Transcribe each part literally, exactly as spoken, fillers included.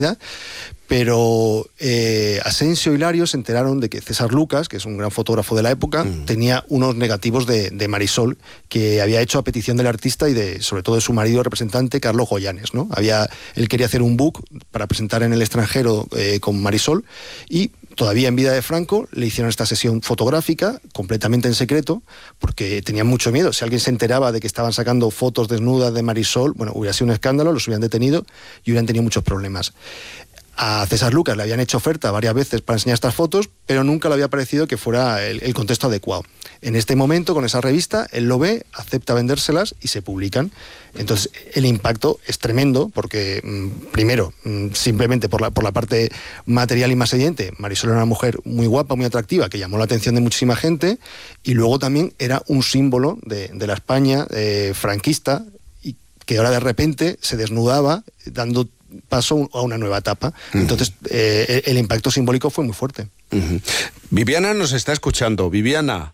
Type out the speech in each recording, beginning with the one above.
Pero eh, Asensio y Hilario se enteraron de que César Lucas, que es un gran fotógrafo de la época, mm. tenía unos negativos de, de Marisol que había hecho a petición del artista y de, sobre todo de su marido representante, Carlos Goyanes, ¿no? Había, él quería hacer un book para presentar en el extranjero eh, con Marisol, y todavía en vida de Franco le hicieron esta sesión fotográfica completamente en secreto, porque tenían mucho miedo. Si alguien se enteraba de que estaban sacando fotos desnudas de Marisol, bueno, hubiera sido un escándalo, los hubieran detenido y hubieran tenido muchos problemas. A César Lucas le habían hecho oferta varias veces para enseñar estas fotos, pero nunca le había parecido que fuera el, el contexto adecuado. En este momento, con esa revista, él lo ve, acepta vendérselas y se publican. Entonces, el impacto es tremendo porque, mmm, primero, mmm, simplemente por la, por la parte material y más evidente, Marisol era una mujer muy guapa, muy atractiva, que llamó la atención de muchísima gente, y luego también era un símbolo de, de la España eh, franquista, y que ahora de repente se desnudaba dando paso a una nueva etapa. Uh-huh. Entonces, eh, el impacto simbólico fue muy fuerte. Uh-huh. Viviana nos está escuchando. Viviana.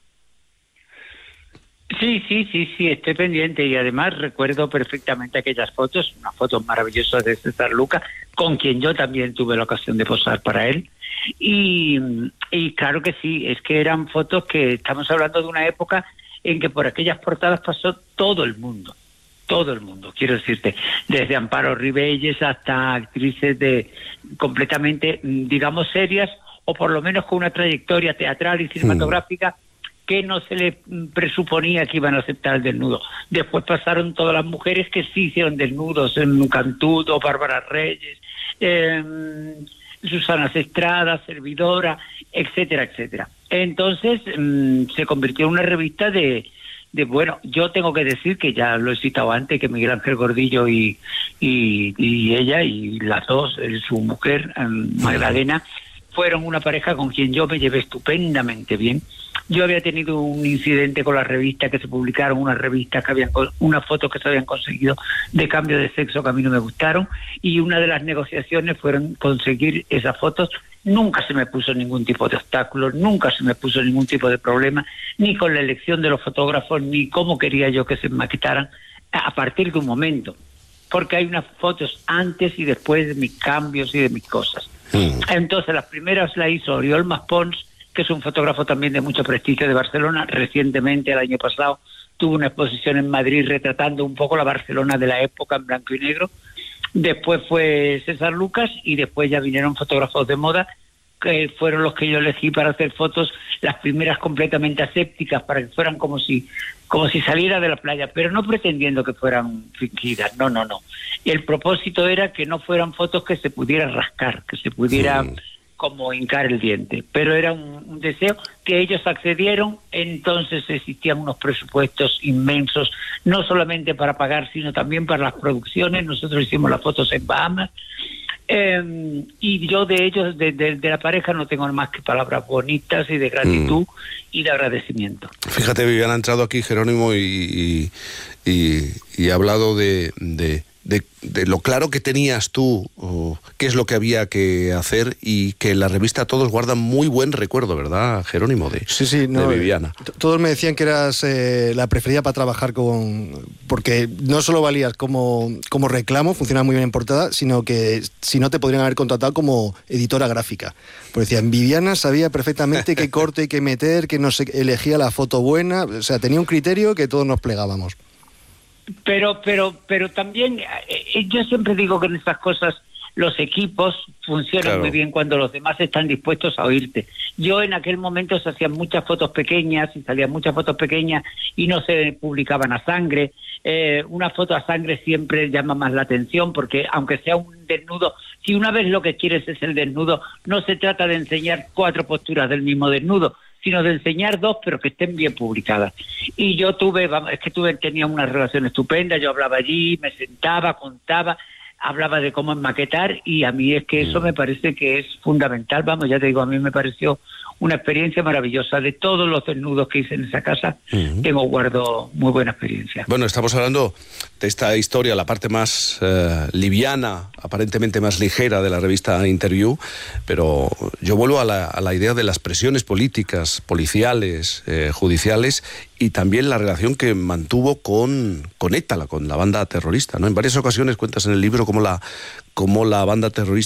Sí, sí, sí, sí, estoy pendiente, y además recuerdo perfectamente aquellas fotos, unas fotos maravillosas de César Lucas, con quien yo también tuve la ocasión de posar para él. Y, y claro que sí, es que eran fotos que estamos hablando de una época en que por aquellas portadas pasó todo el mundo. Todo el mundo, quiero decirte, desde Amparo Ribelles hasta actrices de completamente, digamos, serias, o por lo menos con una trayectoria teatral y cinematográfica mm. que no se le presuponía que iban a aceptar el desnudo. Después pasaron todas las mujeres que sí hicieron desnudos, en Cantudo, Bárbara Reyes, eh, Susana Estrada, Servidora, etcétera, etcétera. Entonces mmm, se convirtió en una revista de De, bueno, yo tengo que decir que ya lo he citado antes, que Miguel Ángel Gordillo y, y, y ella, y las dos, su mujer, Magdalena, fueron una pareja con quien yo me llevé estupendamente bien. Yo había tenido un incidente con las revistas que se publicaron, unas revistas que habían, unas fotos que se habían conseguido de cambio de sexo que a mí no me gustaron, y una de las negociaciones fueron conseguir esas fotos. Nunca se me puso ningún tipo de obstáculo, nunca se me puso ningún tipo de problema, ni con la elección de los fotógrafos, ni cómo quería yo que se maquetaran, a partir de un momento. Porque hay unas fotos antes y después de mis cambios y de mis cosas. Mm. Entonces, las primeras las hizo Oriol Maspons, que es un fotógrafo también de mucho prestigio de Barcelona. Recientemente, el año pasado, tuvo una exposición en Madrid retratando un poco la Barcelona de la época en blanco y negro. Después fue César Lucas, y después ya vinieron fotógrafos de moda, que fueron los que yo elegí para hacer fotos, las primeras completamente asépticas, para que fueran como si como si saliera de la playa, pero no pretendiendo que fueran fingidas, no, no, no. El propósito era que no fueran fotos que se pudiera rascar, que se pudiera sí. como hincar el diente, pero era un, un deseo que ellos accedieron. Entonces existían unos presupuestos inmensos, no solamente para pagar, sino también para las producciones. Nosotros hicimos las fotos en Bahamas, eh, y yo de ellos, de, de, de la pareja, no tengo más que palabras bonitas y de gratitud mm. y de agradecimiento. Fíjate, Viviana, ha entrado aquí Jerónimo y, y, y, y ha hablado de... de... De, de lo claro que tenías tú, o qué es lo que había que hacer, y que la revista todos guardan muy buen recuerdo, ¿verdad, Jerónimo? De, sí, sí, no, de Viviana. Eh, todos me decían que eras eh, la preferida para trabajar con... Porque no solo valías como, como reclamo, funcionaba muy bien en portada, sino que si no te podrían haber contratado como editora gráfica. Porque decían, Viviana sabía perfectamente qué corte hay que meter, que no se elegía la foto buena, o sea, tenía un criterio que todos nos plegábamos. Pero, pero, pero también, eh, yo siempre digo que en estas cosas los equipos funcionan claro. muy bien cuando los demás están dispuestos a oírte. Yo en aquel momento se hacían muchas fotos pequeñas y salían muchas fotos pequeñas y no se publicaban a sangre. Eh, una foto a sangre siempre llama más la atención, porque aunque sea un desnudo, si una vez lo que quieres es el desnudo, no se trata de enseñar cuatro posturas del mismo desnudo, sino de enseñar dos, pero que estén bien publicadas. Y yo tuve, vamos, es que tuve, tenía una relación estupenda, yo hablaba allí, me sentaba, contaba, hablaba de cómo maquetar, y a mí es que eso me parece que es fundamental. Vamos, ya te digo, a mí me pareció una experiencia maravillosa. De todos los desnudos que hice en esa casa, uh-huh. tengo guardo muy buena experiencia. Bueno, estamos hablando de esta historia, la parte más eh, liviana, aparentemente más ligera de la revista Interview, pero yo vuelvo a la, a la idea de las presiones políticas, policiales, eh, judiciales, y también la relación que mantuvo con, con ETA, con la banda terrorista, ¿no? En varias ocasiones cuentas en el libro cómo la, cómo la banda terrorista